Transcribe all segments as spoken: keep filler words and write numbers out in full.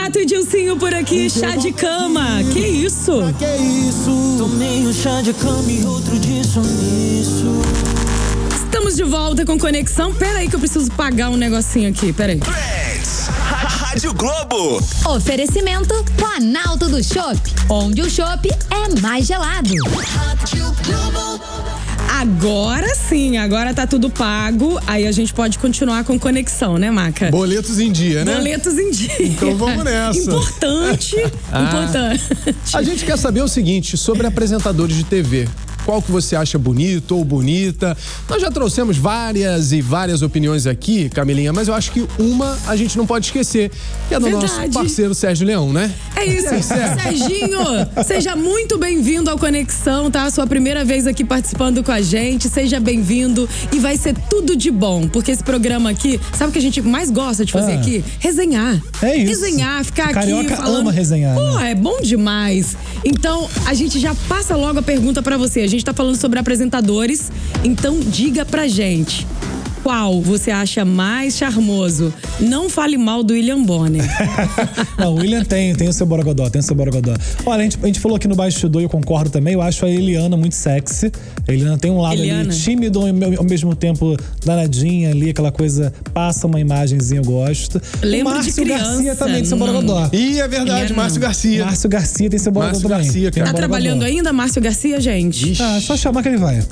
Renato e Dilcinho por aqui, chá de cama. Que isso? Que isso? Tomei um chá de cama e outro de sumiço. Estamos de volta com Conexão. Pera aí que eu preciso pagar um negocinho aqui, pera aí. Trends, Rádio Globo. Oferecimento Planalto do Chopp, onde o chopp é mais gelado. Rádio Globo. Agora sim, agora tá tudo pago. Aí a gente pode continuar com Conexão, né, Maca? Boletos em dia, né? Boletos em dia. Então vamos nessa. Importante, Ah. importante. A gente quer saber o seguinte, sobre apresentadores de T V. Qual que você acha bonito ou bonita? Nós já trouxemos várias e várias opiniões aqui, Camilinha, mas eu acho que uma a gente não pode esquecer, que é do Verdade. nosso parceiro Sérgio Leão, né? É isso, Serginho, seja muito bem-vindo ao Conexão, tá? Sua primeira vez aqui participando com a gente, seja bem-vindo e vai ser tudo de bom, porque esse programa aqui, sabe o que a gente mais gosta de fazer Ah. aqui? Resenhar. É isso. Resenhar, ficar Carioca aqui falando. ama resenhar, Pô, né? é bom demais. Então, a gente já passa logo a pergunta pra você. A gente tá falando sobre apresentadores, então diga pra gente. Qual você acha mais charmoso? Não fale mal do William Bonner. Não, o William tem, tem o seu borogodó, tem o seu borogodó. Olha, a gente, a gente falou aqui no bastidor e eu concordo também, eu acho a Eliana muito sexy. A Eliana tem um lado Eliana. ali tímido, ao ao mesmo tempo danadinha ali, aquela coisa, passa uma imagenzinha, eu gosto. Lembro o Márcio de criança. Garcia também tem seu Não. borogodó. E é verdade, Eliana Márcio não. Garcia. Márcio Garcia tem seu borogodó Márcio também. Garcia, Tem cara. Tá borogodó. trabalhando ainda, Márcio Garcia, gente? Ah, é só chamar que ele vai.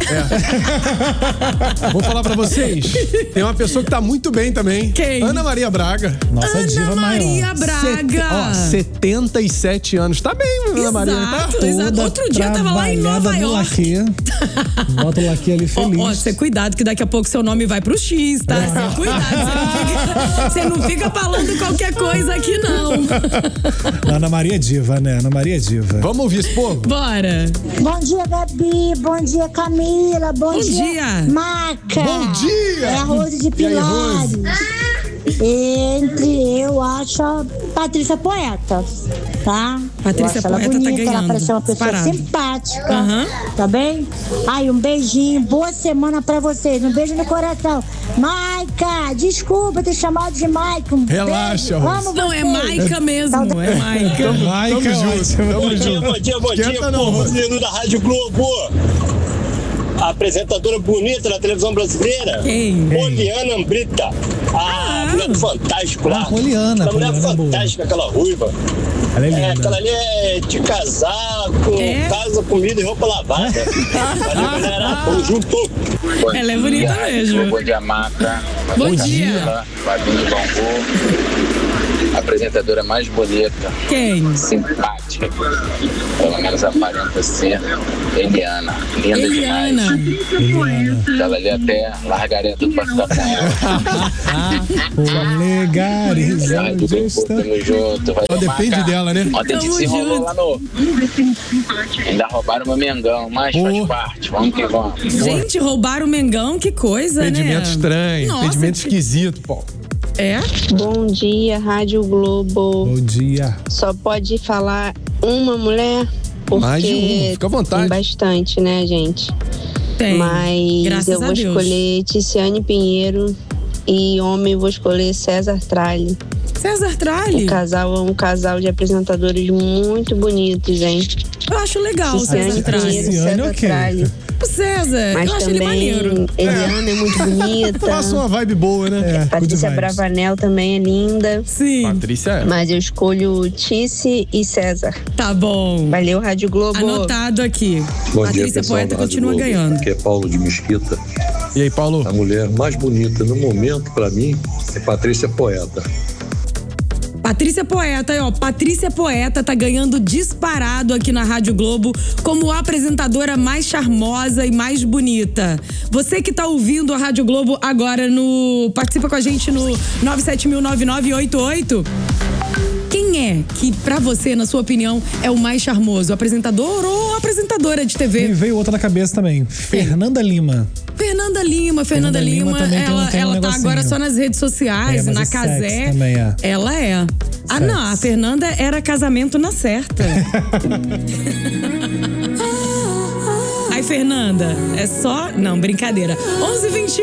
Vou falar pra vocês, tem uma pessoa que tá muito bem também. Quem? Ana Maria Braga. Nossa Ana diva Maria maior. Braga. Ó, setenta e sete anos. Tá bem, Ana Maria, tá? Exato, exato. Toda Outro dia eu tava lá em Nova trabalhada no York. laque. Bota o laque ali Ó, feliz. ó, você cuidado que daqui a pouco seu nome vai pro X, tá? Você cuidado, você não, fica, você não fica falando qualquer coisa aqui, não. Ana Maria é diva, né? Ana Maria é diva. Vamos ouvir esse povo? Bora. Bom dia, Gabi. Bom dia, Camila. Bom, Bom dia. Maca. Bom dia. É a Rose de E aí, Pilares. Rose? Entre eu acho a Patrícia Poeta, tá? Patrícia eu acho ela Poeta tá bonita, ela ganhando, parece ser uma pessoa disparado. simpática, Aham. tá bem? Ai, um beijinho, boa semana pra vocês, um beijo no coração. Maica, desculpa ter chamado de Maica. Um Relaxa, beijo. Rose. Amo Não, é vocês. Maica mesmo, é Maica. Maica Tamo é junto, ótimo. tamo Bom dia, junto. bom dia, bom Esquenta dia, não, povo Rose. lindo da Rádio Globo. A apresentadora bonita da televisão brasileira. Quem? Poliana Ambrita. A mulher do Fantástico lá. Ah, Poliana, Aquela mulher Poliana é boa. fantástica, aquela ruiva. Ela é É, linda. aquela ali é de casaco, É? casa, comida e roupa lavada. Valeu, galera. Tamo junto. Ela é bonita mesmo. Bom dia, Maca. Bom dia. Camila, Fabinho Bambu. Apresentadora mais bonita, Quem? simpática, pelo menos aparenta ser Eliana. Linda Eliana. demais. Ela ali até largaria tudo pra ficar com ela. Polegarizar Rádio Globo, gesta. tamo junto. Vai Só depende Maca. dela, né? Ontem Tamo se rolou junto. lá no... Ainda roubaram meu Mengão, mas Pô. faz parte. Vamos que vamos. Gente, roubaram o Mengão, que coisa, Impedimento né? estranho, Nossa, impedimento que- esquisito, pô. É? Bom dia, Rádio Globo. Bom dia. Só pode falar uma mulher? Porque Mais de uma, fica à vontade. tem bastante, né, gente? Tem. Mas Graças eu a vou Deus. escolher Ticiane Pinheiro e homem vou escolher César Tralli. César O Tralli. casal é um casal de apresentadores muito bonitos, hein? Eu acho legal o Ticiane César Tralli. Pinheiro e Ticiane, César ok. Tralli. O César, Mas eu acho ele maneiro. também Eliana é muito bonita. Passa uma vibe boa, né? É, good Patrícia vibes. Bravanel também é linda. Sim, Patrícia é. Mas eu escolho Tice e César. tá bom. Valeu, Rádio Globo. Anotado aqui. Bom Patrícia dia, pessoal Poeta da Rádio continua Globo. ganhando. Aqui é Paulo de Mesquita. E aí, Paulo? A mulher mais bonita no momento, pra mim, é Patrícia Poeta. Patrícia Poeta, aí, ó. Patrícia Poeta tá ganhando disparado aqui na Rádio Globo como a apresentadora mais charmosa e mais bonita. Você que tá ouvindo a Rádio Globo agora no... Participa com a gente no nove sete mil nove nove oito oito. Quem é que, pra você, na sua opinião, é o mais charmoso? O apresentador ou a apresentadora de T E V? veio outra na cabeça também. Fernanda Lima. Fernanda Lima, Fernanda, Fernanda Lima Lima, também tem um- ela, tem um ela tá negocinho. agora só nas redes sociais, É, mas na é sexy Casé. também, é. Ela é. Ah, Sexy. não, a Fernanda era casamento na certa. Ai, Fernanda, é só... Não, brincadeira. onze e vinte